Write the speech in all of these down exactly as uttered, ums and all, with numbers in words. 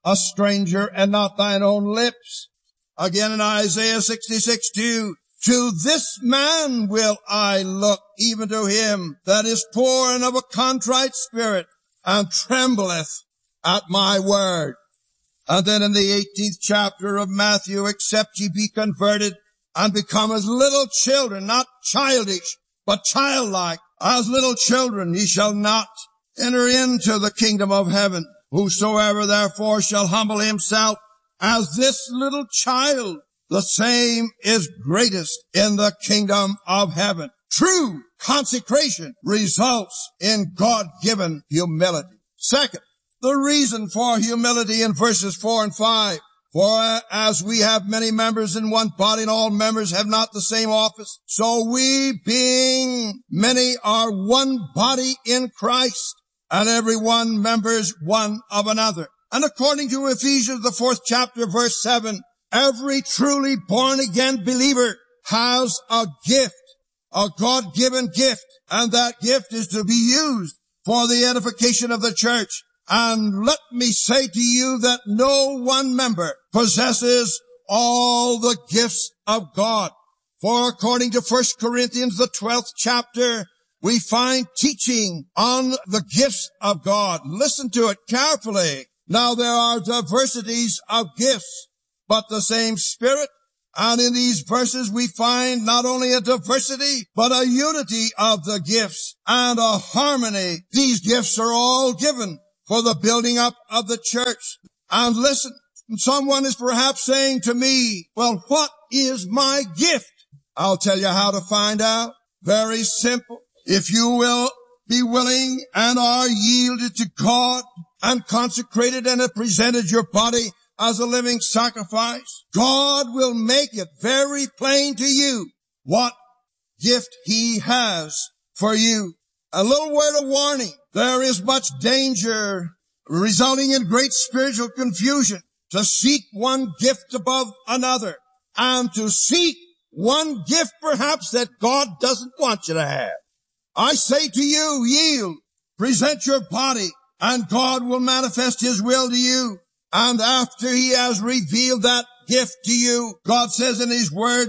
a stranger and not thine own lips. Again in Isaiah sixty-six two, to this man will I look, even to him that is poor and of a contrite spirit, and trembleth at my word. And then in the eighteenth chapter of Matthew, except ye be converted and become as little children, not childish, but childlike, as little children, ye shall not enter into the kingdom of heaven. Whosoever therefore shall humble himself as this little child, the same is greatest in the kingdom of heaven. True consecration results in God-given humility. Second, the reason for humility in verses four and five. For as we have many members in one body, and all members have not the same office, so we, being many, are one body in Christ, and every one members one of another. And according to Ephesians, the fourth chapter, verse seven, every truly born-again believer has a gift, a God-given gift, and that gift is to be used for the edification of the church. And let me say to you that no one member possesses all the gifts of God. For according to First Corinthians, the twelfth chapter, we find teaching on the gifts of God. Listen to it carefully. Now there are diversities of gifts, but the same Spirit. And in these verses we find not only a diversity, but a unity of the gifts and a harmony. These gifts are all given for the building up of the church. And listen, someone is perhaps saying to me, well, what is my gift? I'll tell you how to find out. Very simple. If you will be willing and are yielded to God and consecrated and have presented your body as a living sacrifice, God will make it very plain to you what gift He has for you. A little word of warning. There is much danger resulting in great spiritual confusion to seek one gift above another and to seek one gift perhaps that God doesn't want you to have. I say to you, yield, present your body, and God will manifest His will to you. And after He has revealed that gift to you, God says in His word,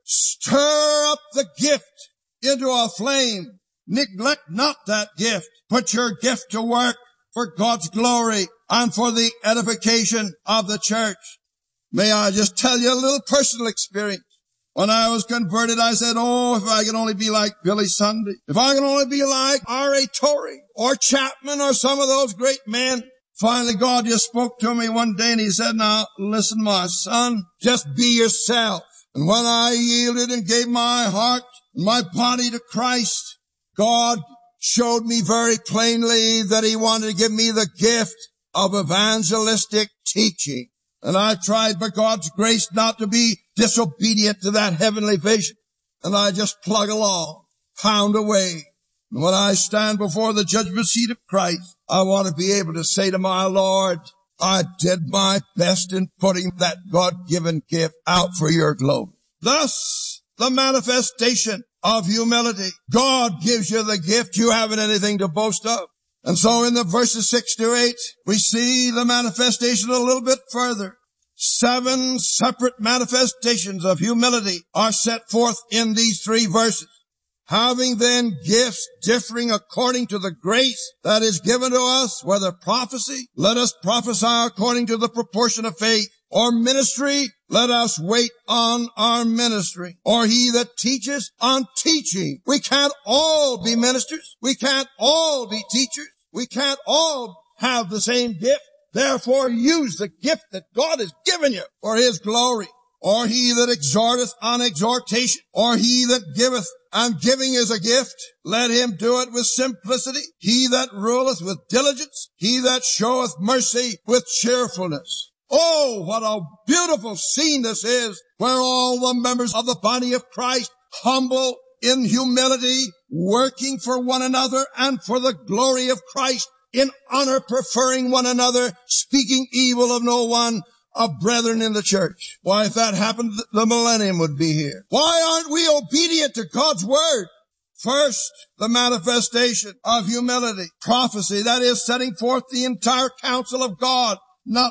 stir up the gift into a flame. Neglect not that gift. Put your gift to work for God's glory and for the edification of the church. May I just tell you a little personal experience. When I was converted, I said, oh, if I could only be like Billy Sunday, if I could only be like R A Torrey or Chapman or some of those great men. Finally, God just spoke to me one day and He said, now, listen, my son, just be yourself. And when I yielded and gave my heart and my body to Christ, God showed me very plainly that He wanted to give me the gift of evangelistic teaching. And I tried by God's grace not to be disobedient to that heavenly vision. And I just plug along, pound away. And when I stand before the judgment seat of Christ, I want to be able to say to my Lord, I did my best in putting that God-given gift out for your glory. Thus, the manifestation of humility. God gives you the gift. You haven't anything to boast of. And so in the verses six to eight, we see the manifestation a little bit further. Seven separate manifestations of humility are set forth in these three verses. Having then gifts differing according to the grace that is given to us, whether prophecy, let us prophesy according to the proportion of faith, or ministry, let us wait on our ministry, or he that teaches on teaching. We can't all be ministers. We can't all be teachers. We can't all have the same gift. Therefore, use the gift that God has given you for His glory. Or he that exhorteth on exhortation, or he that giveth, and giving is a gift, let him do it with simplicity. He that ruleth with diligence, he that showeth mercy with cheerfulness. Oh, what a beautiful scene this is, where all the members of the body of Christ, humble in humility, working for one another and for the glory of Christ, in honor preferring one another, speaking evil of no one, of brethren in the church. Why, if that happened, the millennium would be here. Why aren't we obedient to God's word? First, the manifestation of humility. Prophecy, that is setting forth the entire counsel of God, not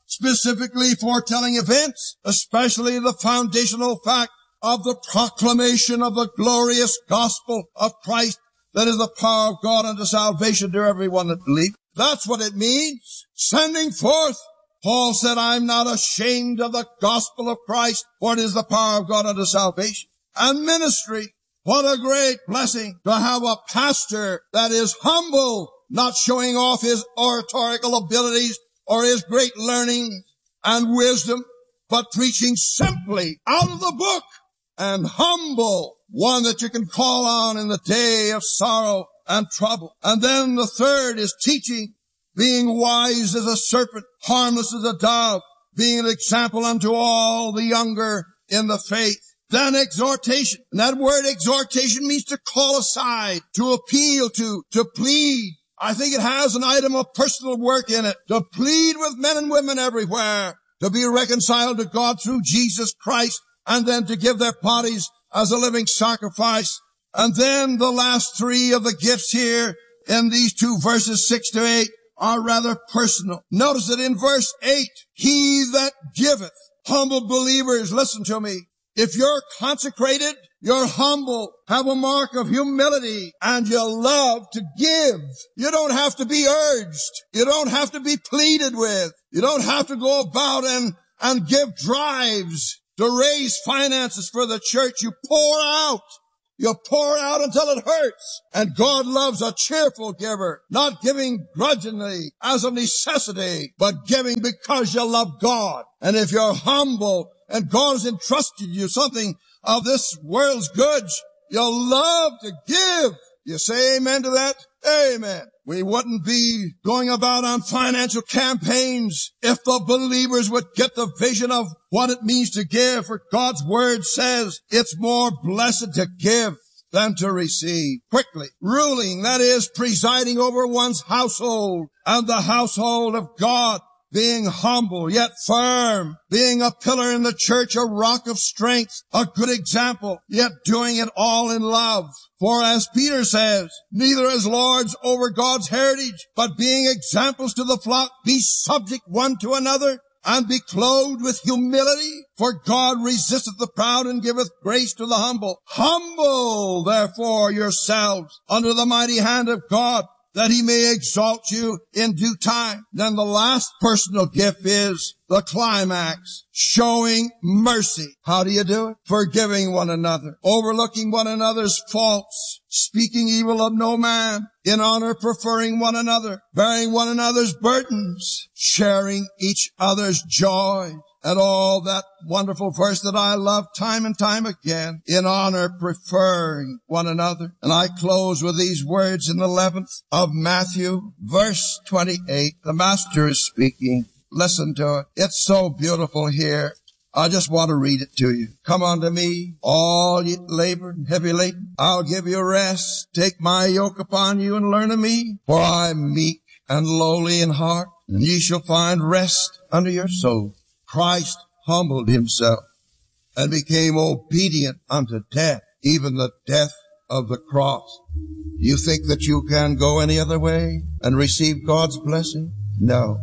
specifically foretelling events, especially the foundational fact of the proclamation of the glorious gospel of Christ that is the power of God unto salvation to everyone that believes. That's what it means. Sending forth. Paul said, I'm not ashamed of the gospel of Christ, for it is the power of God unto salvation. And ministry. What a great blessing to have a pastor that is humble, not showing off his oratorical abilities or his great learning and wisdom, but preaching simply out of the book and humble, one that you can call on in the day of sorrow and trouble. And then the third is teaching, being wise as a serpent, harmless as a dove, being an example unto all the younger in the faith. Then exhortation. And that word exhortation means to call aside, to appeal to, to plead. I think it has an item of personal work in it. To plead with men and women everywhere, to be reconciled to God through Jesus Christ, and then to give their bodies as a living sacrifice. And then the last three of the gifts here in these two verses, six to eight, are rather personal. Notice that in verse eight, he that giveth. Humble believers, listen to me. If you're consecrated, you're humble, have a mark of humility, and you love to give. You don't have to be urged. You don't have to be pleaded with. You don't have to go about and, and give drives to raise finances for the church. You pour out. You pour out until it hurts. And God loves a cheerful giver, not giving grudgingly as a necessity, but giving because you love God. And if you're humble and God has entrusted you something of this world's goods, you'll love to give. You say amen to that? Amen. We wouldn't be going about on financial campaigns if the believers would get the vision of what it means to give. For God's word says it's more blessed to give than to receive. Quickly, ruling, that is presiding over one's household and the household of God. Being humble, yet firm. Being a pillar in the church, a rock of strength, a good example, yet doing it all in love. For as Peter says, neither as lords over God's heritage, but being examples to the flock, be subject one to another, and be clothed with humility. For God resisteth the proud and giveth grace to the humble. Humble, therefore, yourselves under the mighty hand of God, that he may exalt you in due time. Then the last personal gift is the climax, showing mercy. How do you do it? Forgiving one another, overlooking one another's faults, speaking evil of no man, in honor preferring one another, bearing one another's burdens, sharing each other's joy. And all that wonderful verse that I love time and time again, in honor preferring one another. And I close with these words in the eleventh of Matthew, verse twenty-eight. The Master is speaking. Listen to it. It's so beautiful here. I just want to read it to you. Come unto me, all ye labor and heavy laden. I'll give you rest. Take my yoke upon you and learn of me. For I am meek and lowly in heart, and ye shall find rest unto your soul. Christ humbled himself and became obedient unto death, even the death of the cross. You think that you can go any other way and receive God's blessing? No.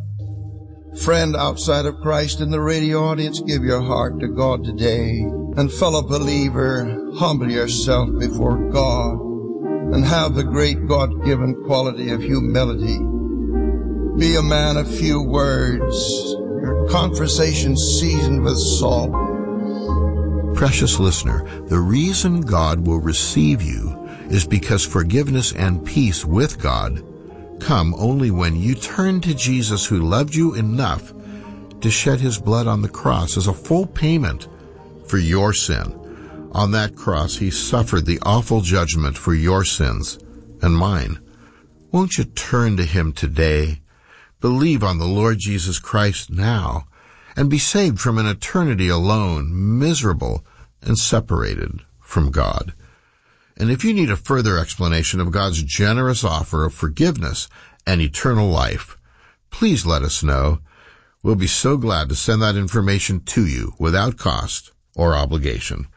Friend outside of Christ in the radio audience, give your heart to God today. And fellow believer, humble yourself before God and have the great God-given quality of humility. Be a man of few words, your conversation seasoned with salt. Precious listener, the reason God will receive you is because forgiveness and peace with God come only when you turn to Jesus, who loved you enough to shed his blood on the cross as a full payment for your sin. On that cross, he suffered the awful judgment for your sins and mine. Won't you turn to him today? Believe on the Lord Jesus Christ now, and be saved from an eternity alone, miserable and separated from God. And if you need a further explanation of God's generous offer of forgiveness and eternal life, please let us know. We'll be so glad to send that information to you without cost or obligation.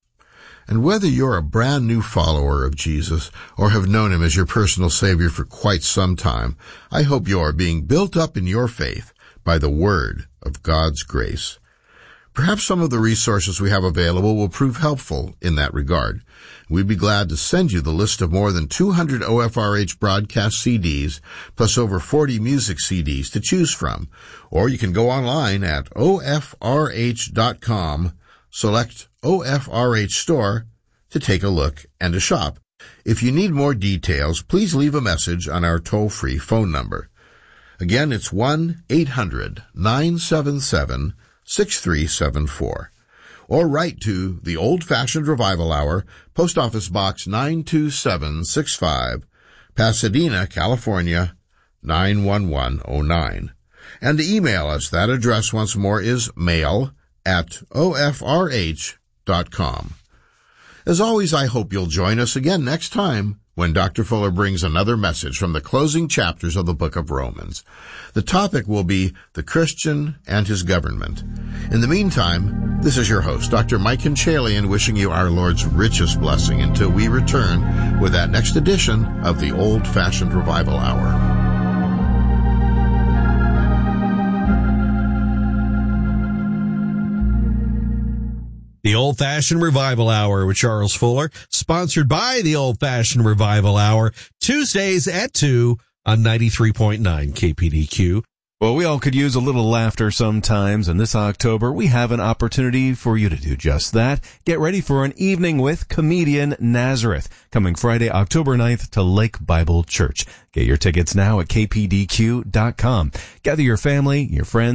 And whether you're a brand new follower of Jesus or have known him as your personal Savior for quite some time, I hope you are being built up in your faith by the word of God's grace. Perhaps some of the resources we have available will prove helpful in that regard. We'd be glad to send you the list of more than two hundred O F R H broadcast C Ds, plus over forty music C Ds to choose from. Or you can go online at O F R H dot com, select O F R H Store to take a look and to shop. If you need more details, please leave a message on our toll-free phone number. Again, it's one eight hundred nine seven seven six three seven four. Or write to the Old-Fashioned Revival Hour, Post Office Box nine two seven six five, Pasadena, California, nine one one oh nine. And to email us, that address once more is mail at O F R H dot com. As always, I hope you'll join us again next time when Doctor Fuller brings another message from the closing chapters of the book of Romans. The topic will be the Christian and his government. In the meantime, this is your host, Doctor Mike Conchalian, wishing you our Lord's richest blessing until we return with that next edition of the Old-Fashioned Revival Hour. The Old-Fashioned Revival Hour with Charles Fuller, sponsored by the Old-Fashioned Revival Hour, Tuesdays at two on ninety-three point nine K P D Q. Well, we all could use a little laughter sometimes, and this October we have an opportunity for you to do just that. Get ready for an evening with comedian Nazareth, coming Friday, October ninth to Lake Bible Church. Get your tickets now at K P D Q dot com. Gather your family, your friends,